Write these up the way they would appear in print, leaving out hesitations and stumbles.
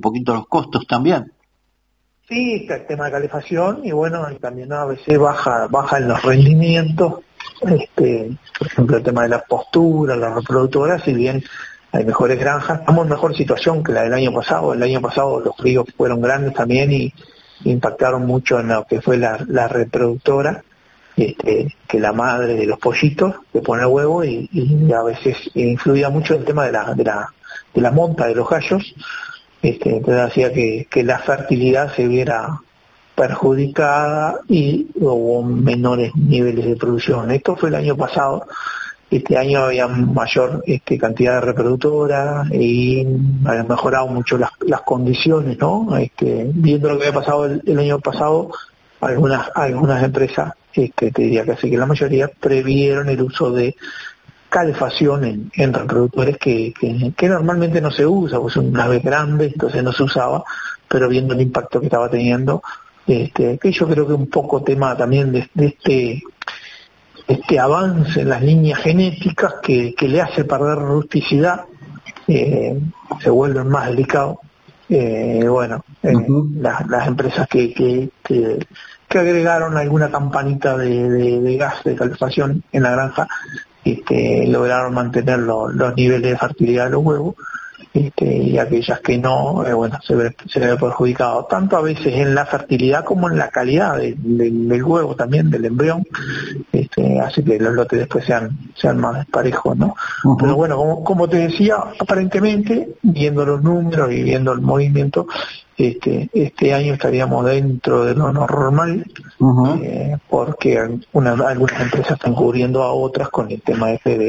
poquito los costos también. Sí, está el tema de calefacción y bueno, y también a veces baja en los rendimientos, por ejemplo el tema de la postura, las reproductoras, si bien hay mejores granjas, estamos en mejor situación que la del año pasado. El año pasado los fríos fueron grandes también y impactaron mucho en lo que fue la reproductora, que la madre de los pollitos que pone huevo y a veces influía mucho el tema de la monta de los gallos. Entonces hacía que la fertilidad se viera perjudicada y hubo menores niveles de producción. Esto fue el año pasado. Este año había mayor cantidad de reproductoras y habían mejorado mucho las condiciones, ¿no? Viendo lo que había pasado el año pasado, algunas empresas, te diría casi que la mayoría, previeron el uso de calefacción en reproductores que normalmente no se usa, pues son una vez grande, entonces no se usaba, pero viendo el impacto que estaba teniendo, que yo creo que un poco tema también de este avance en las líneas genéticas que le hace perder rusticidad, se vuelven más delicados. Las empresas que agregaron alguna campanita de gas de calefacción en la granja, lograron mantener los niveles de fertilidad de los huevos, y aquellas que no, se ve perjudicado, tanto a veces en la fertilidad como en la calidad del huevo también, del embrión, hace que los lotes después sean más desparejos, ¿no? Uh-huh. Pero bueno, como te decía, aparentemente, viendo los números y viendo el movimiento, este año estaríamos dentro de lo normal, uh-huh. Porque algunas empresas están cubriendo a otras con el tema de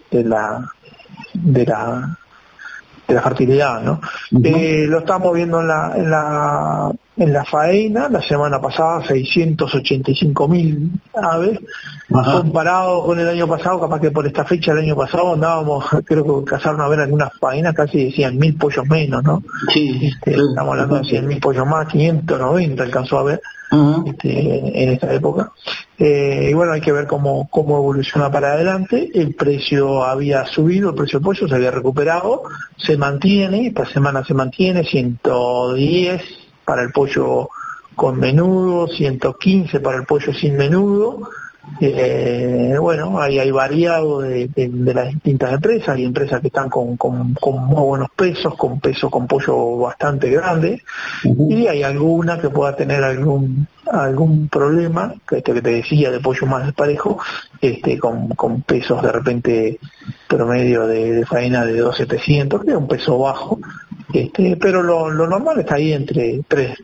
la fertilidad, ¿no? Uh-huh. Lo estamos viendo en la faena, la semana pasada 685.000 aves, uh-huh. Comparado con el año pasado, capaz que por esta fecha del año pasado andábamos, creo que cazaron a ver algunas faenas casi de 100.000 pollos menos, ¿no? Sí. Estamos hablando de 100.000 pollos más, 590 alcanzó a ver, uh-huh. En esta época. Y bueno, hay que ver cómo evoluciona para adelante. El precio había subido, el precio del pollo se había recuperado, se mantiene, esta semana se mantiene, 110 para el pollo con menudo, 115 para el pollo sin menudo. Ahí hay variado de las distintas empresas. Hay empresas que están con muy buenos pesos, con pollo bastante grande, uh-huh. Y hay alguna que pueda tener algún problema, que te decía, de pollo más desparejo, con pesos de repente promedio de faena de 2.700, que es un peso bajo, pero lo normal está ahí entre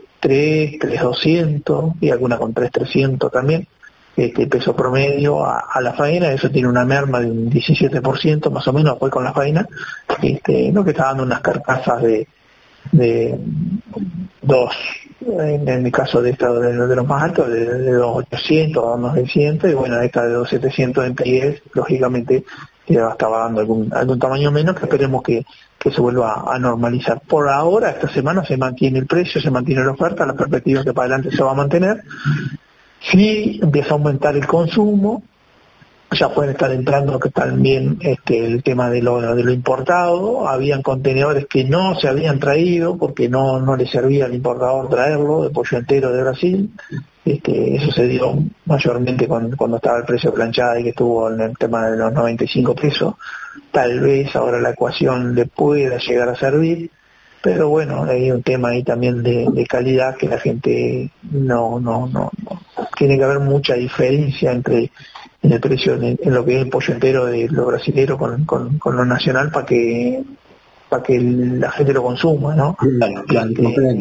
3.200 y alguna con 3.300 también. Peso promedio a la faena, eso tiene una merma de un 17% más o menos después con la faena, lo que está dando unas carcasas de dos, en el caso de esta de los más altos, de 2.800 a 2.900, y bueno, esta de 2.700 en pies, lógicamente estaba dando algún tamaño menos, que esperemos que se vuelva a normalizar. Por ahora, esta semana se mantiene el precio, se mantiene la oferta, la perspectiva es que para adelante se va a mantener. Sí, empieza a aumentar el consumo, ya pueden estar entrando que también el tema de lo importado. Habían contenedores que no se habían traído porque no le servía al importador traerlo, de pollo entero de Brasil. Eso se dio mayormente cuando estaba el precio de planchada y que estuvo en el tema de los 95 pesos. Tal vez ahora la ecuación le pueda llegar a servir, pero bueno, hay un tema ahí también de calidad que la gente no tiene que haber mucha diferencia entre en el precio en lo que es el pollo entero de lo brasilero con lo nacional para que la gente lo consuma, ¿no? Claro,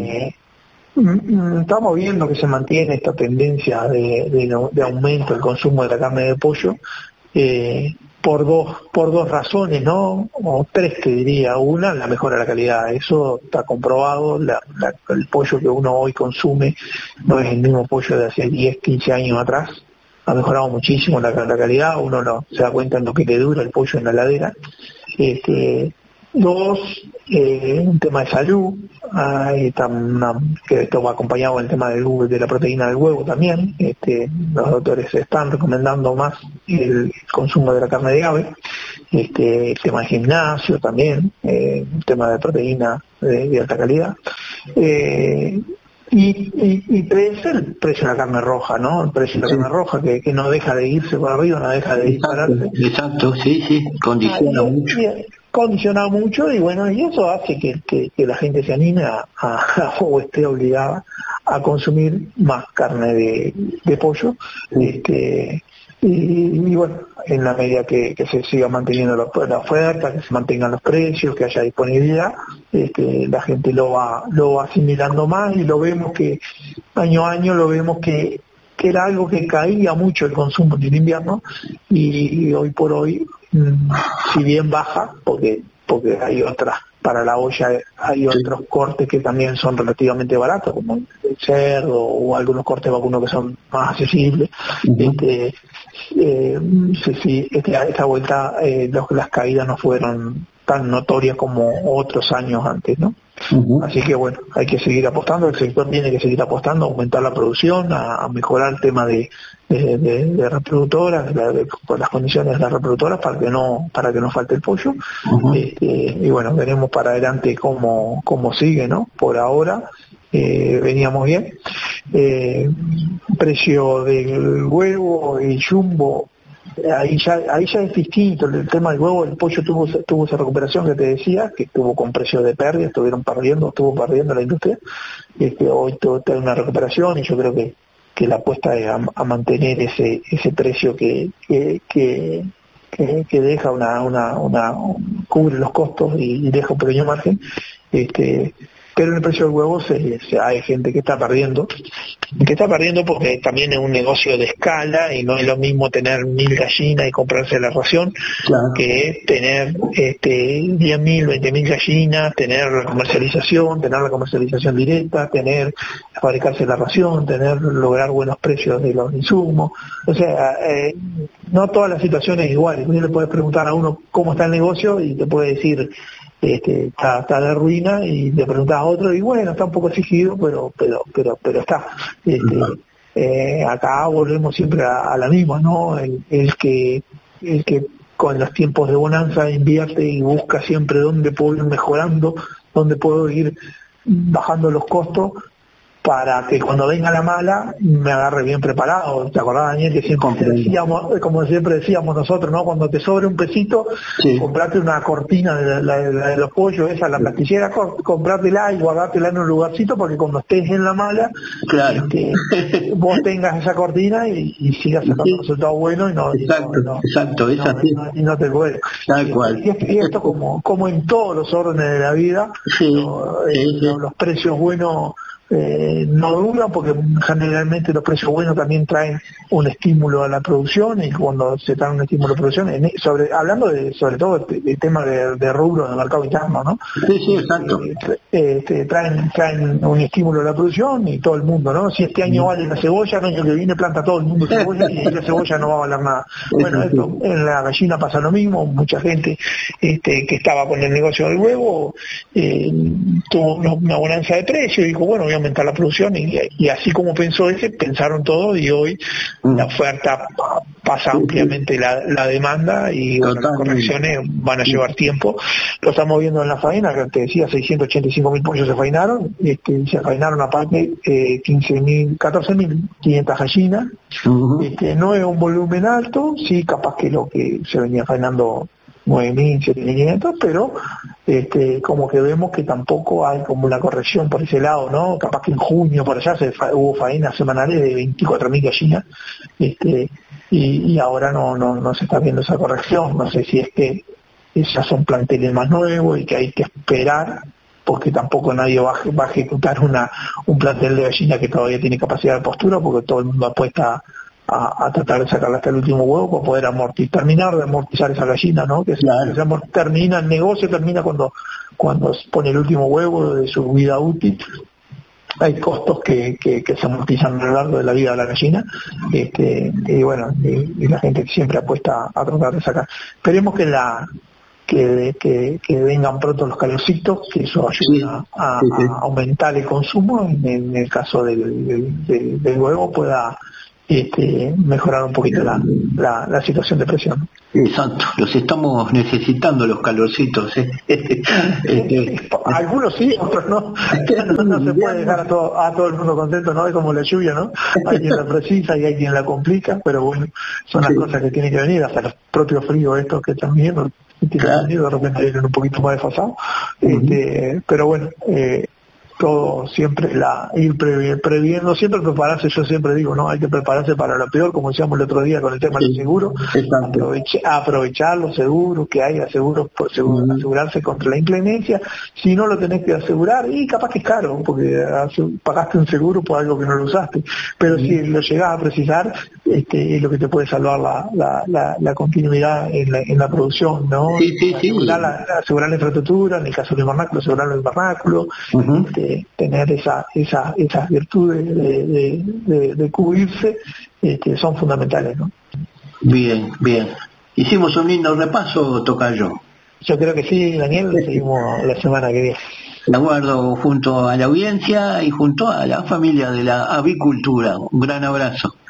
estamos viendo que se mantiene esta tendencia de aumento del consumo de la carne de pollo, por dos razones, ¿no? O tres, te diría. Una, la mejora de la calidad. Eso está comprobado. El pollo que uno hoy consume no es el mismo pollo de hace 10, 15 años atrás. Ha mejorado muchísimo la calidad. Uno se da cuenta en lo que le dura el pollo en la heladera. Dos, un tema de salud, que esto va acompañado del tema de la proteína del huevo también. Los doctores están recomendando más el consumo de la carne de ave, el tema de gimnasio también, el tema de proteína de alta calidad. Y tres, el precio de la carne roja, ¿no? El precio de la carne roja que no deja de irse por arriba, no deja de dispararse. Exacto, sí, condiciona mucho. Condiciona mucho, y bueno, y eso hace que la gente se anime o esté obligada a consumir más carne de pollo. Y bueno, en la medida que se siga manteniendo la oferta, que se mantengan los precios, que haya disponibilidad, la gente lo va asimilando más, y lo vemos que año a año lo vemos que era algo que caía mucho el consumo en el invierno, y hoy por hoy, si bien baja, porque hay otras, para la olla hay otros cortes que también son relativamente baratos, como el cerdo o algunos cortes vacunos que son más accesibles. Esta vuelta las caídas no fueron tan notorias como otros años antes, ¿no? Así que bueno, hay que seguir apostando, el sector tiene que seguir apostando, a aumentar la producción, a mejorar el tema de reproductoras, con las condiciones de las reproductoras, para que no falte el pollo. Y bueno, veremos para adelante cómo sigue, ¿no? Por ahora veníamos bien. Precio del huevo, el jumbo, ahí ya es distinto el tema del huevo. El pollo tuvo esa recuperación que te decía, que estuvo con precios de pérdida, estuvo perdiendo la industria. Hoy está en una recuperación, y yo creo que la apuesta es a mantener ese precio que deja cubre los costos y deja un pequeño margen. Pero en el precio del huevo hay gente que está perdiendo porque también es un negocio de escala, y no es lo mismo tener 1.000 gallinas y comprarse la ración, claro, que tener 10.000, 20.000 gallinas, tener la comercialización directa, fabricarse la ración, lograr buenos precios de los insumos. O sea, no todas las situaciones iguales. Uno le puede preguntar a uno cómo está el negocio y te puede decir está de ruina, y le preguntas a otro y bueno, está un poco exigido, pero está. Acá volvemos siempre a la misma, ¿no? El que con los tiempos de bonanza invierte y busca siempre dónde puedo ir mejorando, dónde puedo ir bajando los costos, para que cuando venga la mala me agarre bien preparado. ¿Te acordás, Daniel, que siempre decíamos, como siempre decíamos nosotros, ¿no? Cuando te sobre un pesito, comprate una cortina de los pollos, esa, la plastillera, comprátela y guardátela en un lugarcito, porque cuando estés en la mala, claro, vos tengas esa cortina y sigas sacando resultados buenos, y no te vuelves. Tal cual. Y esto como en todos los órdenes de la vida, los precios buenos no duran, porque generalmente los precios buenos también traen un estímulo a la producción, y cuando se trae un estímulo a la producción, hablando sobre todo del tema de rubro del mercado interno, ¿no? Sí, exacto. Traen un estímulo a la producción, y todo el mundo, ¿no? Si este año vale la cebolla, el año que viene planta todo el mundo cebolla, y la cebolla no va a valer nada. Bueno, esto en la gallina pasa lo mismo. Mucha gente que estaba con el negocio del huevo tuvo una bonanza de precios, y dijo, bueno, voy a aumentar la producción, y así como pensaron todos, y hoy la oferta pasa ampliamente la demanda, y bueno, las correcciones van a llevar tiempo. Lo estamos viendo en la faena, que te decía, 685.000 pollos se faenaron, se faenaron aparte 14.500 gallinas. No es un volumen alto, sí, capaz que lo que se venía faenando 9.000, 7.500, pero como que vemos que tampoco hay como una corrección por ese lado, ¿no? Capaz que en junio por allá hubo faenas semanales de 24.000 gallinas, y ahora no se está viendo esa corrección. No sé si es que esas son planteles más nuevos y que hay que esperar, porque tampoco nadie va a ejecutar un plantel de gallina que todavía tiene capacidad de postura, porque todo el mundo apuesta a tratar de sacarla hasta el último huevo para poder terminar de amortizar esa gallina, ¿no? El negocio termina cuando pone el último huevo de su vida útil. Hay costos que se amortizan a lo largo de la vida de la gallina, y bueno, y la gente siempre apuesta a tratar de sacar. Esperemos que vengan pronto los calorcitos, que eso ayuda a aumentar el consumo. En el caso del huevo pueda mejorar un poquito la situación de presión. Exacto, los estamos necesitando los calorcitos. Algunos sí, otros no. No se puede dejar a todo el mundo contento, ¿no? Es como la lluvia, ¿no? Hay quien la precisa y hay quien la complica, pero bueno, son las cosas que tienen que venir, hasta los propios fríos estos que están viendo, claro. De repente vienen un poquito más desfasados, pero bueno, todo siempre ir previendo, siempre prepararse, yo siempre digo, ¿no? Hay que prepararse para lo peor, como decíamos el otro día con el tema del seguro, aprovechar los seguros que hay, asegurarse contra la inclemencia, si no lo tenés que asegurar, y capaz que es caro, porque pagaste un seguro por algo que no lo usaste, pero si lo llegás a precisar, es lo que te puede salvar la continuidad en la producción, ¿no? Asegurar la infraestructura, en el caso del invernáculo, asegurar el invernáculo, tener esa virtud de cubrirse, son fundamentales, ¿no? Bien. Hicimos un lindo repaso, tocayo. Yo creo que sí, Daniel, seguimos la semana que viene. De acuerdo, junto a la audiencia y junto a la familia de la avicultura. Un gran abrazo.